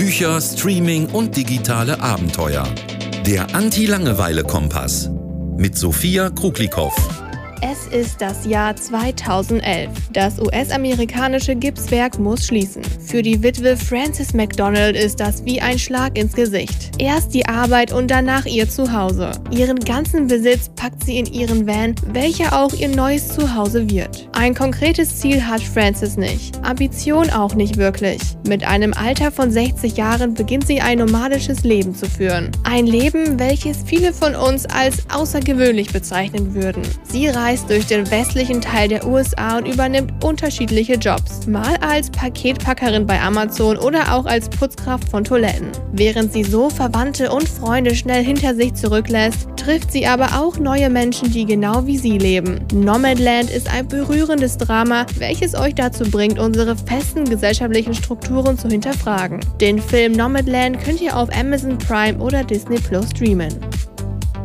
Bücher, Streaming und digitale Abenteuer. Der Anti-Langeweile-Kompass mit Sophia Kruglikow. Es ist das Jahr 2011. Das US-amerikanische Gipswerk muss schließen. Für die Witwe Frances McDonald ist das wie ein Schlag ins Gesicht. Erst die Arbeit und danach ihr Zuhause. Ihren ganzen Besitz packt sie in ihren Van, welcher auch ihr neues Zuhause wird. Ein konkretes Ziel hat Frances nicht. Ambition auch nicht wirklich. Mit einem Alter von 60 Jahren beginnt sie ein nomadisches Leben zu führen. Ein Leben, welches viele von uns als außergewöhnlich bezeichnen würden. Sie reist durch den westlichen Teil der USA und übernimmt unterschiedliche Jobs. Mal als Paketpackerin bei Amazon oder auch als Putzkraft von Toiletten. Während sie so Verwandte und Freunde schnell hinter sich zurücklässt, trifft sie aber auch neue Menschen, die genau wie sie leben. Nomadland ist ein berührendes Drama, welches euch dazu bringt, unsere festen gesellschaftlichen Strukturen zu hinterfragen. Den Film Nomadland könnt ihr auf Amazon Prime oder Disney Plus streamen.